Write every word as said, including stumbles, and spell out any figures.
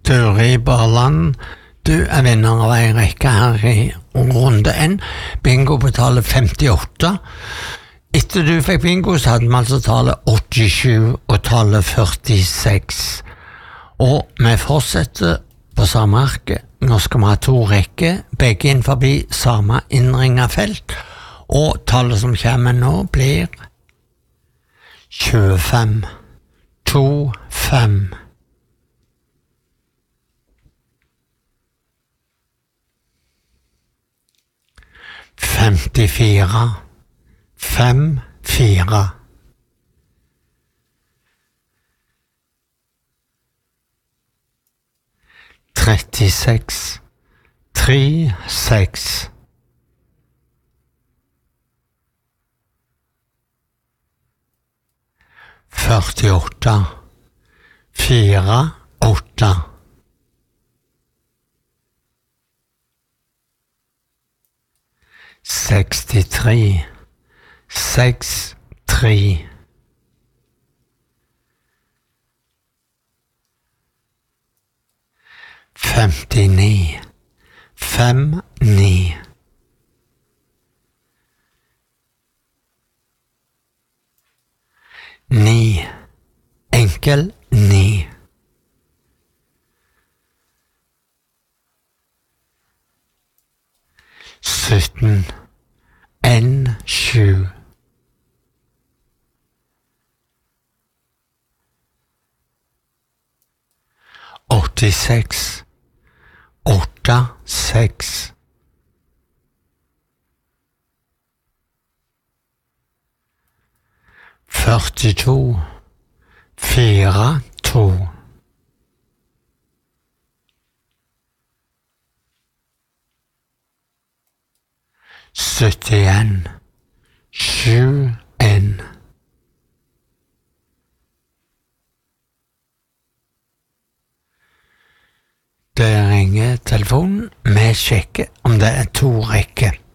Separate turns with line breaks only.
Turi Barland, du er vinner av en rekke her i runde en. Bingo betaler femtiåtte. Etter du fikk bingo, så hadde vi altså tallet åttisju og tallet førtiseks. Og vi fortsetter på samme arke. Nå skal vi ha to rekker, begge inn forbi samme innringet felt. Og tallet som kommer nå blir tjuefem, to, fem. Femtifire, fem, fire. Trettiseks, tre, seks. Førtiåtte, fire, åtte. Sekstitre, seks, tre. Femtini, fem, ni. Ni, enkel, ni. Sytten, en, sju. Åttiseks, åtte, seks. Førtito, fire, to. Syttien, sju, en. Det ringer telefonen. Vi sjekker om det er to rekker.